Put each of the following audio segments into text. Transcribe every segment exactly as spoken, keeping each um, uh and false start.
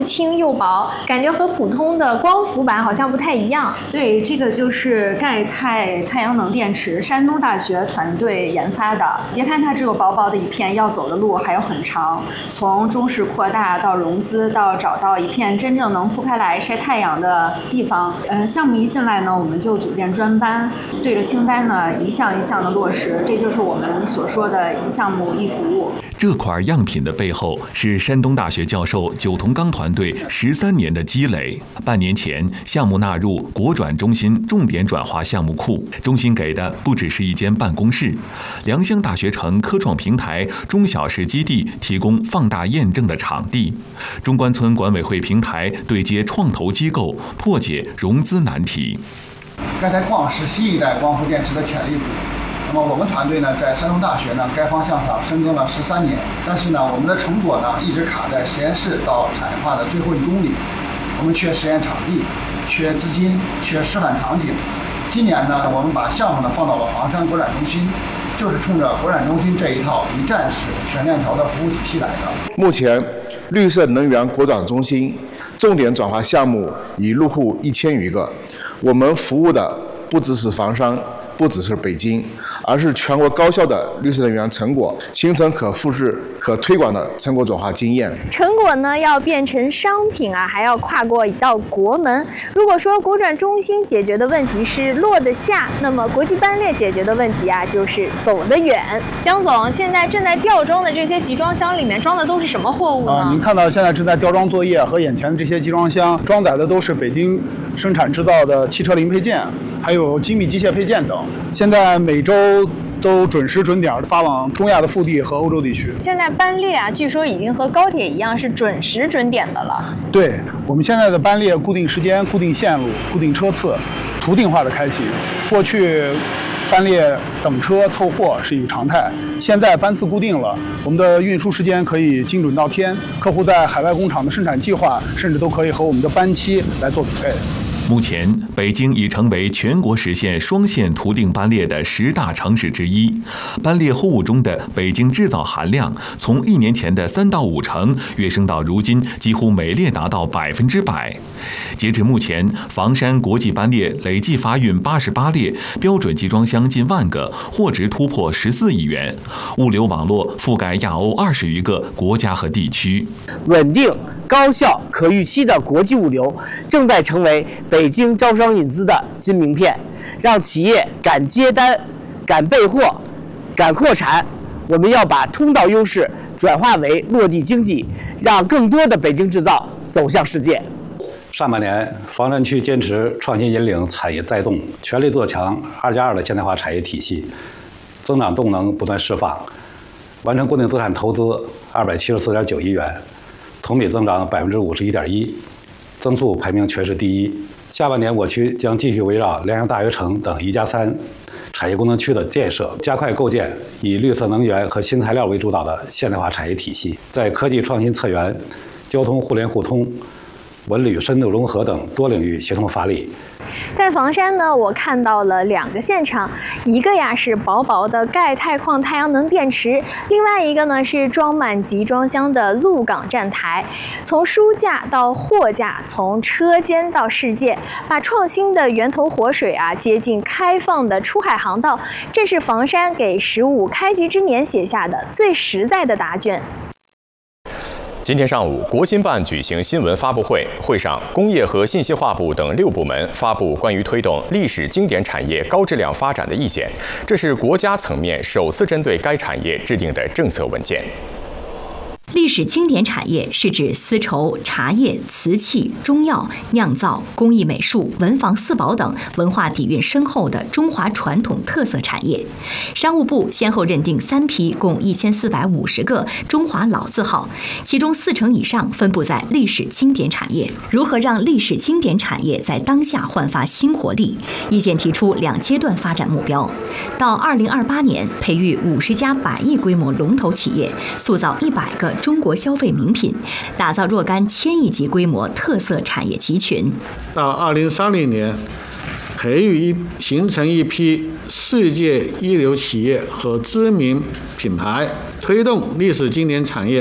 轻又薄，感觉和普通的光伏板好像不太一样。 对，这个就是钙钛太阳能电池，山东大学团队研发的。别看它只有薄薄的一片，要走的路还有很长。从中式扩大到融资，到找到一片真正能铺开来晒太阳的地方。呃，项目一进来呢，我们就组建专班，对着清单呢一项一项的落实，这就是我们所说的一项目一服务。 这块样品的背后是山东大学教授九同刚团队十三年的积累。半年前，项目纳入国转中心重点转化项目库，中心给的不只是一间办公室，良乡大学城科创平台中小式基地提供放大验证的场地，中关村管委会平台对接创投机构，破解融资难题。 钙钛矿是新一代光伏电池的潜力股。那么我们团队呢，在山东大学呢该方向上深耕了十三年，但是呢，我们的成果呢一直卡在实验室到产业化的最后一公里。我们缺实验场地，缺资金，缺示范场景。今年呢，我们把项目呢放到了房山国展中心，就是冲着国展中心这一套一站式全链条的服务体系来的。 目前，绿色能源国转中心重点转化项目已入户一千余个，我们服务的不只是房山，不只是北京，而是全国高校的绿色能源成果，形成可复制、可推广的成果转化经验。 成果呢要变成商品啊，还要跨过一道国门。如果说国转中心解决的问题是落得下，那么国际班列解决的问题啊就是走得远。江总，现在正在吊装的这些集装箱里面装的都是什么货物呢？ 啊，您看到现在正在吊装作业和眼前的这些集装箱装载的都是北京生产制造的汽车零配件，还有精密机械配件等。现在每周都准时准点发往中亚的腹地和欧洲地区。 现在班列啊，据说已经和高铁一样是准时准点的了。 对，我们现在的班列固定时间、固定线路、固定车次，图定化的开行。过去班列等车凑货是一个常态，现在班次固定了，我们的运输时间可以精准到天，客户在海外工厂的生产计划甚至都可以和我们的班期来做匹配。 目前，北京已成为全国实现双线图定班列的十大城市之一。班列货物中的北京制造含量，从一年前的三到五成跃升到如今几乎每列达到百分之百。截至目前，房山国际班列累计发运八十八列，标准集装箱近万个，货值突破十四亿元，物流网络覆盖亚欧二十余个国家和地区。 稳定、高效、可预期的国际物流正在成为北京招商引资的金名片，让企业敢接单、敢备货、敢扩产。我们要把通道优势转化为落地经济，让更多的北京制造走向世界。 上半年，房山区坚持创新引领产业带动，全力做强二加二的现代化产业体系，增长动能不断释放，完成固定资产投资二百七十四点九亿元，同比增长百分之五十一点一，增速排名全市第一。下半年，我区将继续围绕良乡大学城等一加三产业功能区的建设，加快构建以绿色能源和新材料为主导的现代化产业体系，在科技创新策源、交通互联互通、文旅深度融合等多领域协同发力。 在房山呢，我看到了两个现场，一个呀是薄薄的钙钛矿太阳能电池，另外一个呢是装满集装箱的鹿港站台。从书架到货架，从车间到世界，把创新的源头活水啊接进开放的出海航道，这是房山给十五开局之年写下的最实在的答卷。 今天上午，国新办举行新闻发布会，会上，工业和信息化部等六部门发布关于推动历史经典产业高质量发展的意见，这是国家层面首次针对该产业制定的政策文件。 历史经典产业是指丝绸、茶叶、瓷器、中药、酿造、工艺美术、文房四宝等文化底蕴深厚的中华传统特色产业。商务部先后认定三批共一千四百五十个中华老字号，其中四成以上分布在历史经典产业。如何让历史经典产业在当下焕发新活力？意见提出两阶段发展目标：到二零二八年，培育五十家百亿规模龙头企业，塑造一百个中国消费名品，打造若干千亿级规模特色产业集群。 到二零三零年，培育一形成一批世界一流企业和知名品牌，推动历史经典产业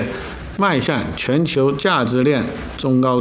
迈向全球价值链中高